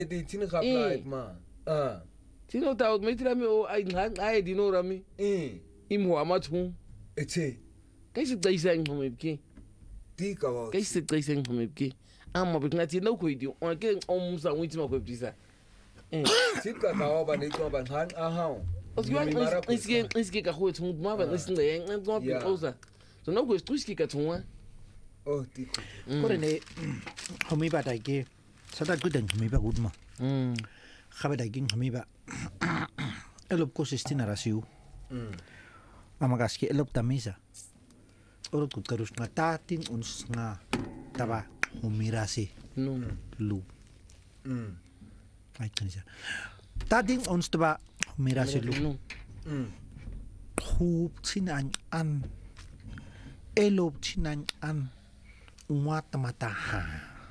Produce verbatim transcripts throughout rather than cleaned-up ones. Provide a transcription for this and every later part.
di tin kapla ma ah tino ta me tira me o ai ngan ai di no rami eh imo amatu etse kai se dai sang ho me ki di ka wa kai se dai sang ho me ki ama bi ngati na ko idi on ke on musa witi ma ko bisa eh sit ka ka wa ba ne ko ba han a ha Os yo iski iski ka ho tu ma ba nisin da yan no bi osa so no ko iski ka tu oh di ko kore ne homi ba dai ke sada ku den homi ba gudma mm khabe dai king homi ba elop ko sistina rasiu mm amagaski elop tamisa orot ku karus na tatin uns na taba humirasi no lu mm ai kanisa tatin uns taba humirasi lu mm khub chinan an elop chinan an umwa tamata ha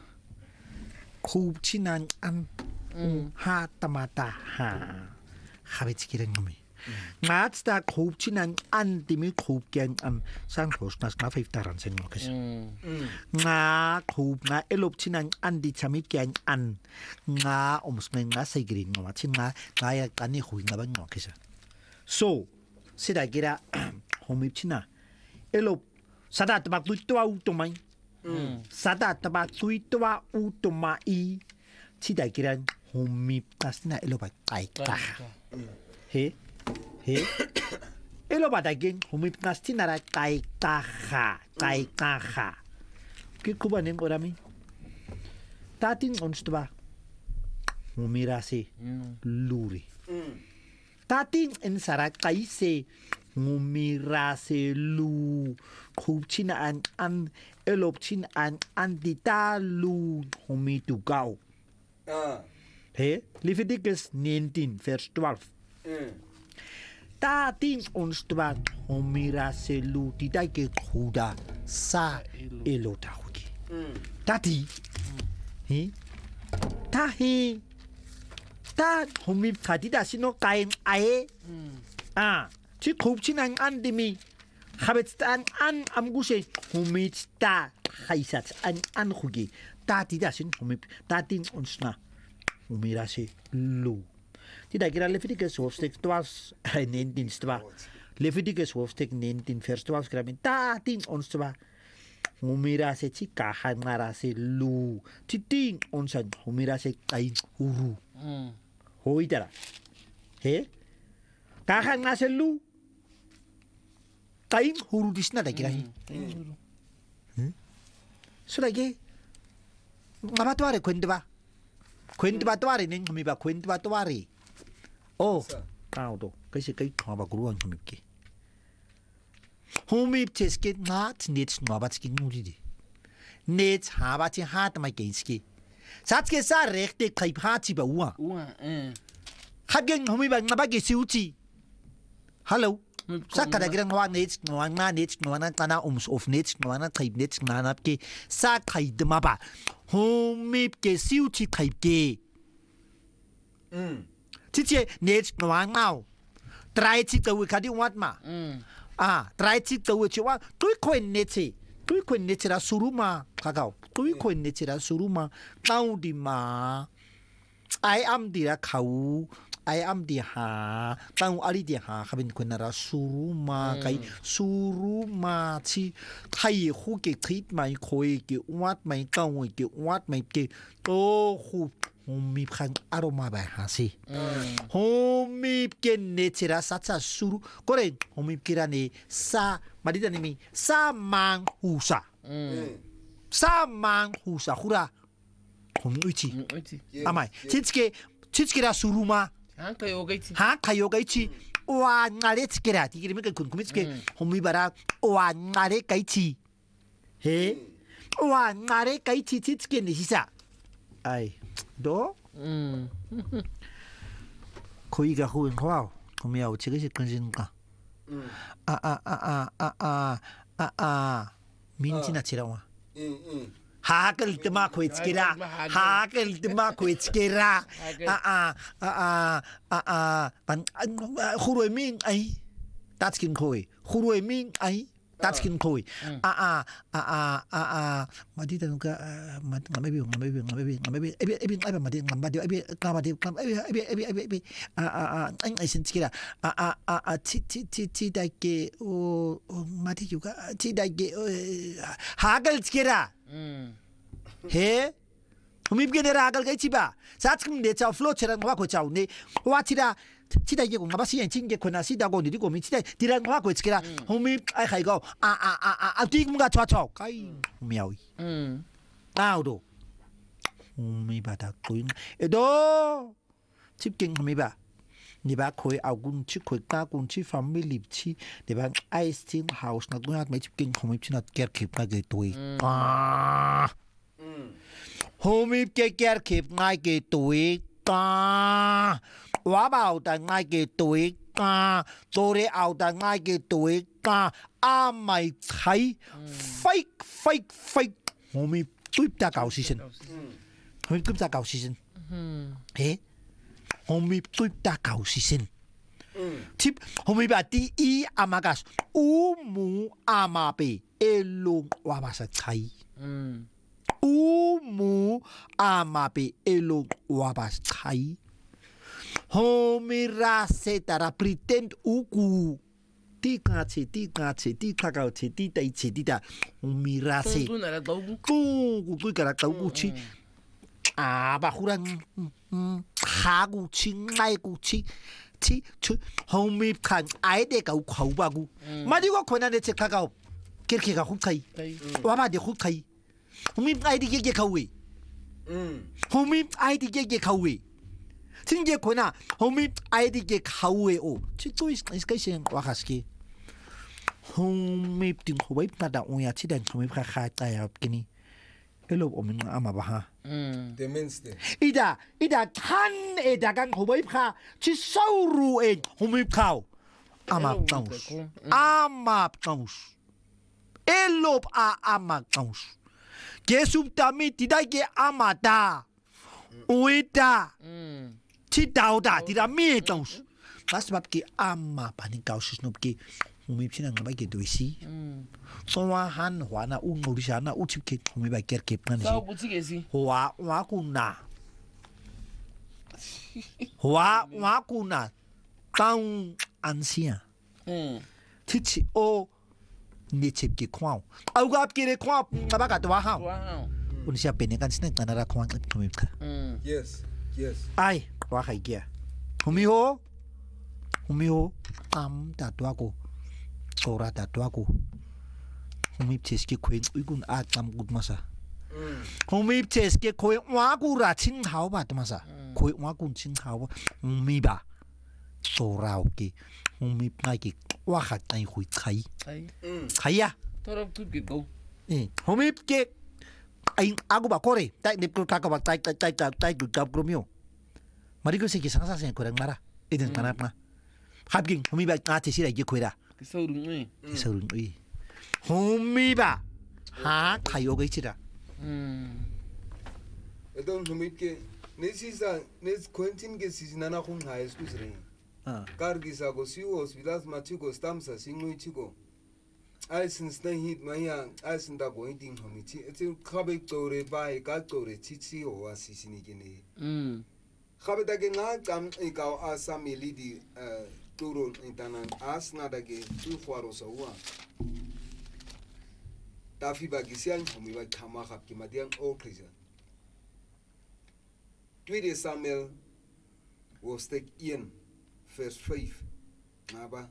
khub chinan an ha tamata ha khabe chikiren ngami ngat sta khub chinan an dimi khub gen an sang khos nas na fiftaran sen ngokes nga khub nga elop chinan an di chami gen an nga oms nga saigrin ngwa chin nga nga ya kani hui nga ban ngokes so sida gira homip china elop sadat bak tu tua utomai sadat bak tu tua utomai sida gira homip kasna elop ai ka he he elop adagin homip kastina ra kai ka ha kai ka ha ki kubanin orami tatin onstba homirase luri tatin en sara kai se ngumirase lu khupchina an an elopchin an andita lu homitu gau ah he Leviticus nineteen verse twelve mm tatin onstba homirase lu didai ke khuda sa elota huki mm tati he ta he ta homip khadida sino kain ae ah chi khub chinan an dimi khabetstan an amguse homit ta khaisat an an khugi ta tida sin homip ta tin onsna homirase lu tida gira Leviticus hofstek twaalf nineteen stva Leviticus hofstek nineteen vers twaalf gramin ta tin onswa homirase chi ka hanarase lu titing onsan homirase kain huru hoitara he ka hanarase lu kain huru disna da gira hi so da ge ngabatware kwendba kwendba tware ning mi ba kwendba tware oh cao do cái sự cái họ bà của anh không biết kì hôm nay chết cái ngã nết ngã bắt cái nuri đi nết hà bắt cái hạt mà cái gì sát cái sa rét để khai phá chỉ bảo uа uа eh hạt cái hôm nay bà ngã bắt cái siêu chi hello sa kada cái ngã nết ngã ngã nết ngã na ta na ums of nết ngã na khai nết ngã na cái sa khai đâm bà hôm nay cái siêu chi khai cái mm chị chị nết ngoan mau trai chị tôi khai đi wat mà à trai chị tôi chị wa tôi quên nết chị tôi quên nết ra suru mà các cậu tôi quên nết ra suru mà tao đi mà ai am đi ra khẩu ai am đi hà tao ali đi hà khai bên quên ra suru mà cái suru mà chị khai khu cái khít mày khôi cái wat mày tao cái wat mày cái tô khu homip khang aroma ba hasi homip ke nechera satsa suru kore homip kirani sa madida nimi sa mang husa sa mang husa khura hom uchi amai chitske chitskira suruma han kayo gaiti ha kayo gaiti wa ngale tskira tigiri mi kun kumitske homibara wa ngale gaiti he wa ngale gaiti chitske ni sisa ai 도 음 거기가 후인 거야 그러면 어떻게 건진가 아아아아아아아 민지나 지라와 하글 때마 코이치기라 하글 때마 코이치기라 아아아아아아 반 후로이밍 아이 따스킨 코이 후로이밍 아이 따치킨 코이 아아 아아 아아 마디다 누가 마디 마비 마비 마비 마비 에비 에비 에비 마디 마디 에비 마디 에비 에비 에비 에비 아아아 아이신 치기라 아아아 치치치치 다게 오 마디 유가 치다게 하갈 치기라 해 umib게 내라 아갈 가 치바 사츠금 내차 플로처럼 와 고차우니 와치라 치다 이게 공가 바시 엔칭게 코나 시다고 니리고 미치다 디랑 와 고치기라 umib ai khai go a a a a 띵가 차차 까이 미야위 음 나우도 umibada 고인 에도 집갱 umib아 니바 코이 아군 치 코이 까군 치 패밀리 치 니바 아이스팅 하우스 나 군at 매 집갱 umib 치나 깨르킵 가게 도이 아 umib 깨 깨르킵 나게 도이 까 와바오 다 나게 도이 까 도레 아우 다 나게 도이 까 아마이 차이 fake fake fake umib 뚜입다 가우시신 umib 뚜입다 가우시신 에 umib 뚜입다 가우시신 팁 umib 아티 이 아마가스 우무 아마베 엘롱 와바사 차이 우무 아마베 엘롱 와바사 차이 Homirace tara pretend uku tika che tika che tika ka che tita i che tita homirace tu na la tau ku ku ku kara tau ku chi a ba huran ha ku chi ngai ku chi chi chu homi kan ai de ka khau ba ku ma di ko khona de che ka ka kirki ka khuk thai wa ba de khuk thai homi ai di ge ge khawi homi ai di ge ge khawi 진게 코나 호미 아이디게 가우에오 치또 이스카이신 와카스키 호미 띵 호바이 나다 오야 치단 호미 카카타야 없기니 엘로 오면 아마바하 음 데멘스데 이다 이다 탄 에다간 호바이 카 치사우루에 호미 카우 아마 카우스 아마 카우스 엘로 아 아마 카우스 게숨타미 디다게 아마다 오이다 음 치다오다 디라 미에동스 마스밥기 아마 바니 가우스노기 우미피나 가바게 도시 소와한 화나 우노리샤나 우칩케 우미바게 캡나니 사우 부치게시 와 와구나 와 와구나 땅 안시야 음 티치 오 니칩기 콰우 아우갑기레 콰 가바가 도와하 와우 우리샤 베네간스네 나나라 콰 톰입카 음 yes yes ai wa khai kia humiho humiho am ta twaku sora ta twaku humip cheski khoin uigun a tam gut masa humip cheski khoi wa ku ra chin hao ba tamasa khoi wa kun chin hao mi ba sora oki humip ngai ki wa kha tai khui khai khai ya torop tu ki go eh humip ke ai aku ba kore tai nip ku ka ka ba tai tai tai tai du jab gromio Marigo se kisang sa sen kurang mara eden kanak na habging humiba ate sira ge kwera saurun ui saurun ui humiba ha kayo ge chira 음 에돈 humibke nesisa nes quentin ge sizinana khun high school sre ah kargisa go sios vilas machigo stamsa singui chigo ai since then hit maya ai sinda go inding humichi it's khabe tore bai ka tore chichi o asisini gene mm Khabedage nga kam ikaw asa milidi turo intanan as na dage tu faro sawa tafi bagisian kami ba kama khap ki madiang o kriza tweede Samuel hoofdstuk één vers vijf naba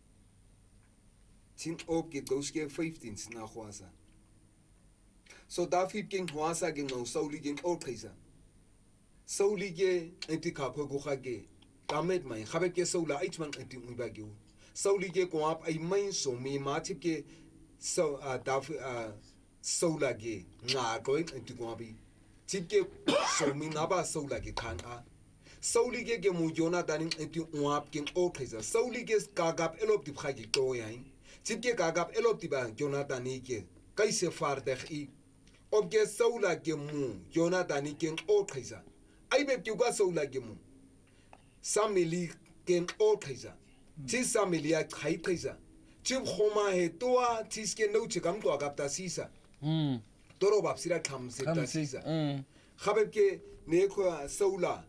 tin op ke doske vijftien na khwasa so David ging khwasa ging no Sauli ging o kriza Sauli ge enti khapho go khage kamet mai khabe ke Saula ichman enti ubagyo Sauli ge ko ap ai mai so mi ma chip ke so daf Saula ge nga ko enti ko abi chip ke so mi na ba Saula ge khan a Sauli ge ge mu Jonathan enti uap king o khisa Sauli ge kagap elop tip khagi to yain chip ke kagap elop tip ba Jonathan ni ke kaise fardag i ob ge Saula ge mu Jonathan ni king o khisa ai be kyuga Saula ge mu Samili ken o khaisa chi Samilia khai khaisa chip khoma he toa tiske no chikam to agapta sisa mm toro bapsira khamse ta Khamse, sisa mm khabeb ke ne kho saula